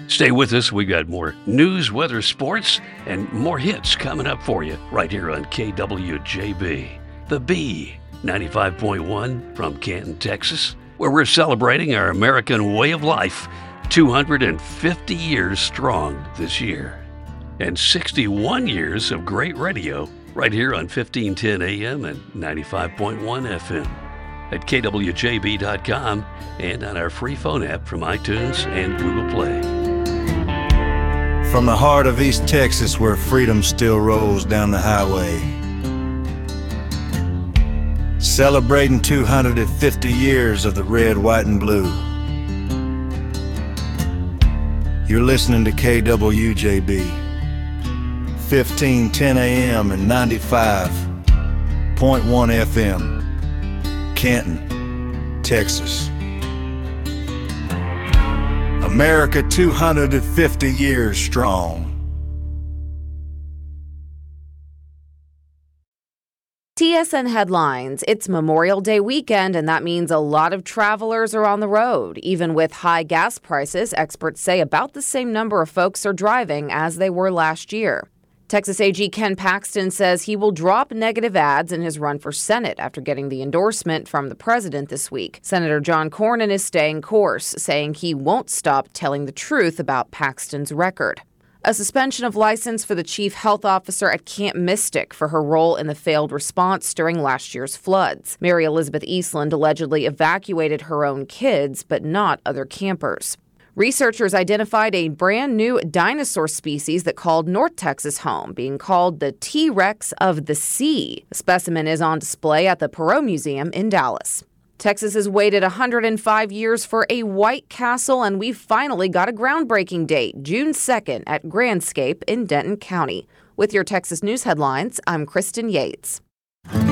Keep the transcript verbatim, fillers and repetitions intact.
Stay with us. We've got more news, weather, sports, and more hits coming up for you right here on K W J B. The B, ninety-five point one from Canton, Texas, where we're celebrating our American way of life, two hundred fifty years strong this year. And sixty-one years of great radio right here on fifteen ten A M and ninety-five point one F M. At K W J B dot com and on our free phone app from iTunes and Google Play. From the heart of East Texas, where freedom still rolls down the highway, celebrating two hundred fifty years of the red, white, and blue. You're listening to K W J B, fifteen ten A M and ninety-five point one F M. Canton, Texas. America two hundred fifty years strong. T S N headlines. It's Memorial Day weekend, and that means a lot of travelers are on the road. Even with high gas prices, experts say about the same number of folks are driving as they were last year. Texas A G Ken Paxton says he will drop negative ads in his run for Senate after getting the endorsement from the president this week. Senator John Cornyn is staying course, saying he won't stop telling the truth about Paxton's record. A suspension of license for the chief health officer at Camp Mystic for her role in the failed response during last year's floods. Mary Elizabeth Eastland allegedly evacuated her own kids, but not other campers. Researchers identified a brand new dinosaur species that called North Texas home, being called the T-Rex of the sea. The specimen is on display at the Perot Museum in Dallas. Texas has waited one hundred five years for a White Castle, and we finally got a groundbreaking date, June second, at Grandscape in Denton County. With your Texas News headlines, I'm Kristen Yates.